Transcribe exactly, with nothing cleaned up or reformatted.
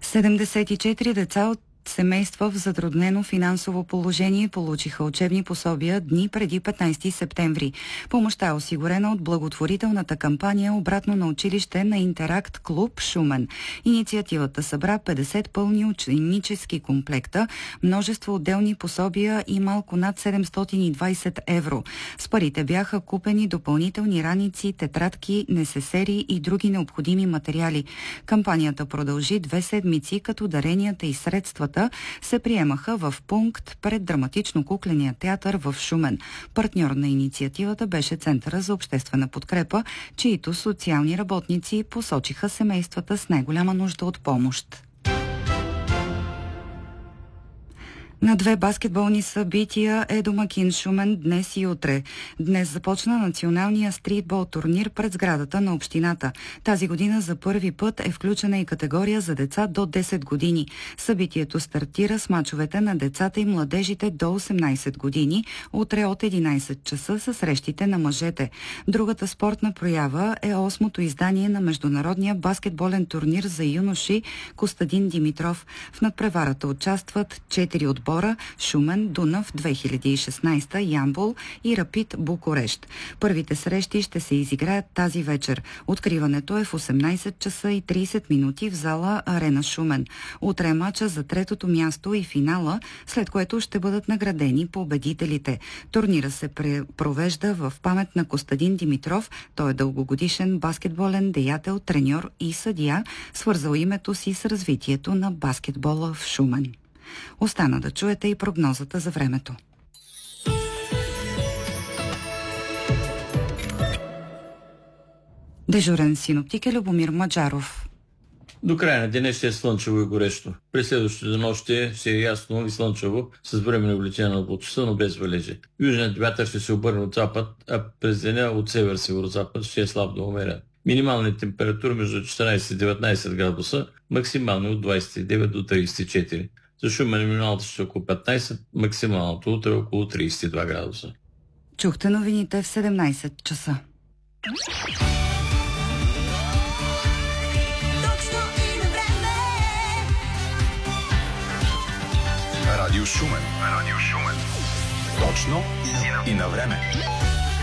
седемдесет и четири деца от семейства в затруднено финансово положение получиха учебни пособия дни преди петнайсети септември. Помощта е осигурена от благотворителната кампания "Обратно на училище" на Интеракт клуб Шумен. Инициативата събра петдесет пълни ученически комплекта, множество отделни пособия и малко над седемстотин и двайсет евро. С парите бяха купени допълнителни раници, тетрадки, несесери и други необходими материали. Кампанията продължи две седмици, като даренията и средствата се приемаха в пункт пред драматично-кукления театър в Шумен. Партньор на инициативата беше Центъра за обществена подкрепа, чиито социални работници посочиха семействата с най-голяма нужда от помощ. На две баскетболни събития е домакин Шумен днес и утре. Днес започна националния стритбол турнир пред сградата на общината. Тази година за първи път е включена и категория за деца до десет години. Събитието стартира с мачовете на децата и младежите до осемнайсет години, утре от единайсет часа са срещите на мъжете. Другата спортна проява е осмото издание на международния баскетболен турнир за юноши Костадин Димитров. В надпреварата участват четири отбора: Шумен, Дунав две хиляди и шестнайсета, Ямбол и Рапид Букурещ. Първите срещи ще се изиграят тази вечер. Откриването е в осемнайсет часа и трийсет минути в зала Арена Шумен. Утре е мача за третото място и финала, след което ще бъдат наградени победителите. Турнира се провежда в памет на Костадин Димитров. Той е дългогодишен баскетболен деятел, треньор и съдия, свързал името си с развитието на баскетбола в Шумен. Остана да чуете и прогнозата за времето. Дежурен синоптик е Любомир Маджаров. До края на деня ще е слънчево и горещо. През следващото нощи ще е ясно и слънчево, с временно обличение на облачността, но без валежи. Южният вятър ще се обърне от запад, а през деня от север-северозапад ще е слаб до умерен. Минимални температури между четиринайсет и деветнайсет градуса, максимални от двайсет и девет до трийсет и четири. За Шумен минималната ще е около петнайсет, максималното утре около трийсет и два градуса. Чухте новините в седемнайсет часа. Радио Шумен. Радио Шумен. Точно и на време.